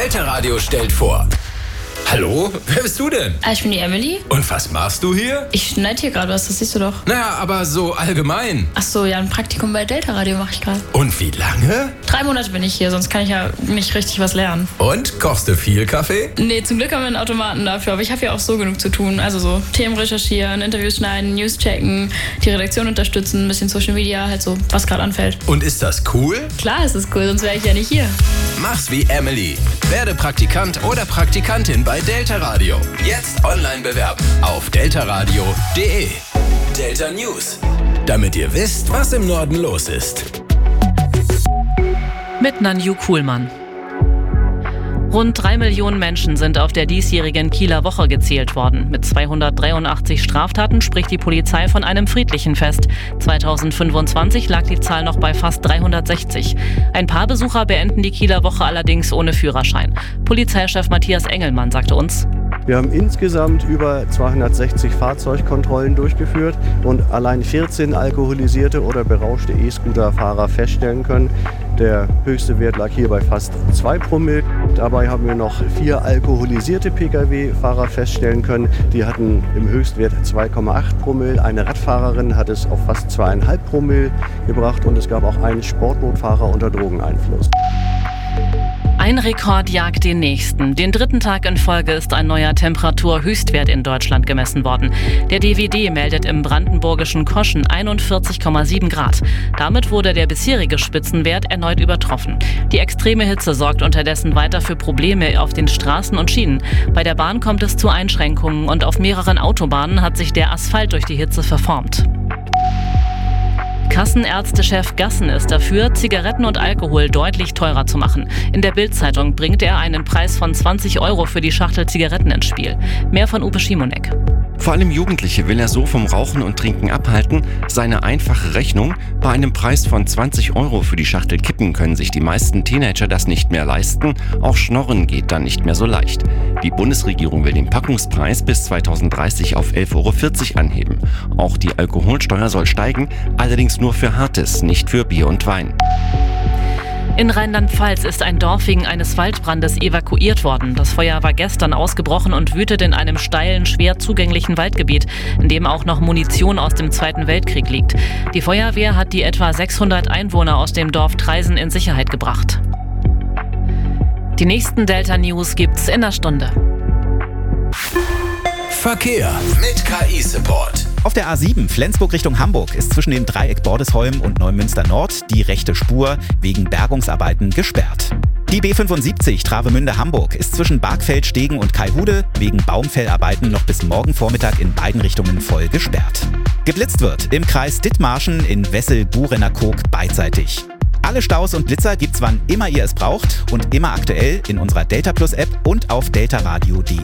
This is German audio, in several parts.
Delta Radio stellt vor. Hallo? Wer bist du denn? Ich bin die Emily. Und was machst du hier? Ich schneide hier gerade was, das siehst du doch. Naja, aber so allgemein. Ach so, ja, ein Praktikum bei Delta Radio mache ich gerade. Und wie lange? 3 Monate bin ich hier, sonst kann ich ja nicht richtig was lernen. Und? Kochst du viel Kaffee? Nee, zum Glück haben wir einen Automaten dafür, aber ich habe ja auch so genug zu tun. Also so Themen recherchieren, Interviews schneiden, News checken, die Redaktion unterstützen, ein bisschen Social Media, halt so, was gerade anfällt. Und ist das cool? Klar ist es cool, sonst wäre ich ja nicht hier. Mach's wie Emily. Werde Praktikant oder Praktikantin bei Delta Radio. Jetzt online bewerben auf deltaradio.de. Delta News. Damit ihr wisst, was im Norden los ist. Mit Nanju Kuhlmann. Rund 3 Millionen Menschen sind auf der diesjährigen Kieler Woche gezählt worden. Mit 283 Straftaten spricht die Polizei von einem friedlichen Fest. 2025 lag die Zahl noch bei fast 360. Ein paar Besucher beenden die Kieler Woche allerdings ohne Führerschein. Polizeichef Matthias Engelmann sagte uns: Wir haben insgesamt über 260 Fahrzeugkontrollen durchgeführt und allein 14 alkoholisierte oder berauschte E-Scooter-Fahrer feststellen können. Der höchste Wert lag hier bei fast 2 Promille. Dabei haben wir noch 4 alkoholisierte Pkw-Fahrer feststellen können. Die hatten im Höchstwert 2,8 Promille. Eine Radfahrerin hat es auf fast 2,5 Promille gebracht und es gab auch einen Sportbootfahrer unter Drogeneinfluss. Ein Rekord jagt den nächsten. Den 3. Tag in Folge ist ein neuer Temperaturhöchstwert in Deutschland gemessen worden. Der DWD meldet im brandenburgischen Koschen 41,7 Grad. Damit wurde der bisherige Spitzenwert erneut übertroffen. Die extreme Hitze sorgt unterdessen weiter für Probleme auf den Straßen und Schienen. Bei der Bahn kommt es zu Einschränkungen und auf mehreren Autobahnen hat sich der Asphalt durch die Hitze verformt. Kassenärztechef Gassen ist dafür, Zigaretten und Alkohol deutlich teurer zu machen. In der Bild-Zeitung bringt er einen Preis von 20 € für die Schachtel Zigaretten ins Spiel. Mehr von Uwe Schimonek. Vor allem Jugendliche will er so vom Rauchen und Trinken abhalten. Seine einfache Rechnung: Bei einem Preis von 20 € für die Schachtel Kippen können sich die meisten Teenager das nicht mehr leisten. Auch Schnorren geht dann nicht mehr so leicht. Die Bundesregierung will den Packungspreis bis 2030 auf 11,40 € anheben. Auch die Alkoholsteuer soll steigen, allerdings nur für Hartes, nicht für Bier und Wein. In Rheinland-Pfalz ist ein Dorf wegen eines Waldbrandes evakuiert worden. Das Feuer war gestern ausgebrochen und wütet in einem steilen, schwer zugänglichen Waldgebiet, in dem auch noch Munition aus dem Zweiten Weltkrieg liegt. Die Feuerwehr hat die etwa 600 Einwohner aus dem Dorf Traisen in Sicherheit gebracht. Die nächsten Delta News gibt's in einer Stunde. Verkehr mit KI-Support. Auf der A7 Flensburg Richtung Hamburg ist zwischen dem Dreieck Bordesholm und Neumünster Nord die rechte Spur wegen Bergungsarbeiten gesperrt. Die B75 Travemünde-Hamburg ist zwischen Bargfeld-Stegen und Kaihude wegen Baumfellarbeiten noch bis morgen Vormittag in beiden Richtungen voll gesperrt. Geblitzt wird im Kreis Dithmarschen in Wessel-Burener-Kog beidseitig. Alle Staus und Blitzer gibt's wann immer ihr es braucht und immer aktuell in unserer Delta Plus App und auf deltaradio.de.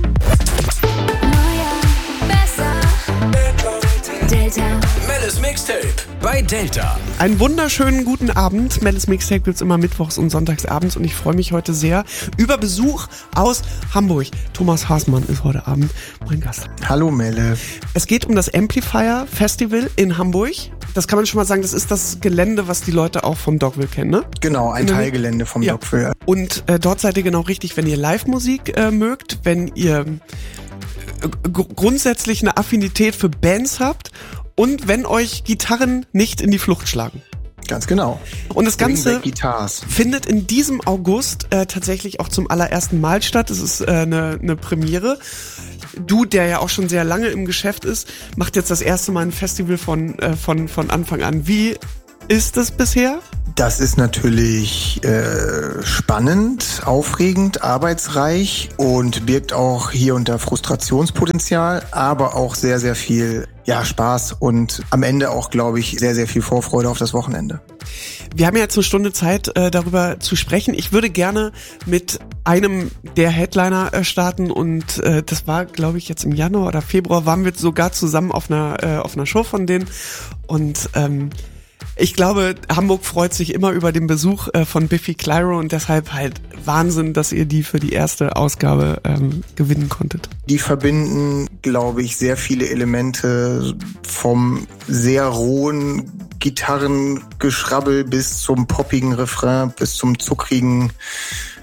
Mellis Mixtape bei Delta. Einen wunderschönen guten Abend. Mellis Mixtape gibt's immer mittwochs und sonntags abends und ich freue mich heute sehr über Besuch aus Hamburg. Thomas Hasmann ist heute Abend mein Gast. Hallo Melle. Es geht um das Amplifier Festival in Hamburg. Das kann man schon mal sagen, das ist das Gelände, was die Leute auch vom Dogville kennen, ne? Genau, ein Teilgelände vom Dogville. Und dort seid ihr genau richtig, wenn ihr Live-Musik mögt, wenn ihr grundsätzlich eine Affinität für Bands habt und wenn euch Gitarren nicht in die Flucht schlagen. Ganz genau. Und das Ganze Guitars findet in diesem August tatsächlich auch zum allerersten Mal statt. Das ist eine Premiere. Du, der ja auch schon sehr lange im Geschäft ist, macht jetzt das erste Mal ein Festival von Anfang an. Wie ist es bisher? Das ist natürlich spannend, aufregend, arbeitsreich und birgt auch hier und da Frustrationspotenzial, aber auch sehr, sehr viel Spaß und am Ende auch, glaube ich, sehr, sehr viel Vorfreude auf das Wochenende. Wir haben ja jetzt eine Stunde Zeit, darüber zu sprechen. Ich würde gerne mit einem der Headliner starten und das war, glaube ich, jetzt im Januar oder Februar waren wir sogar zusammen auf einer Show von denen und ich glaube, Hamburg freut sich immer über den Besuch von Biffy Clyro und deshalb halt Wahnsinn, dass ihr die für die erste Ausgabe gewinnen konntet. Die verbinden, glaube ich, sehr viele Elemente vom sehr rohen Gitarrengeschrabbel bis zum poppigen Refrain, bis zum zuckrigen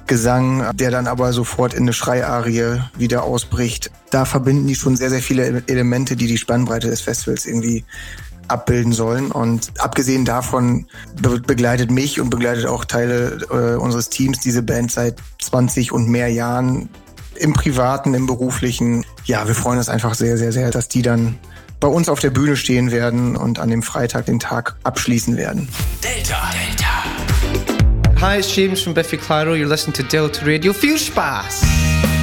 Gesang, der dann aber sofort in eine Schreiarie wieder ausbricht. Da verbinden die schon sehr, sehr viele Elemente, die Spannbreite des Festivals irgendwie abbilden sollen. Und abgesehen davon begleitet mich und begleitet auch Teile unseres Teams diese Band seit 20 und mehr Jahren im Privaten, im Beruflichen. Ja, wir freuen uns einfach sehr, sehr, sehr, dass die dann bei uns auf der Bühne stehen werden und an dem Freitag den Tag abschließen werden. Delta. Hi, it's James from Biffy Clyro. You're listening to Delta Radio. Viel Spaß!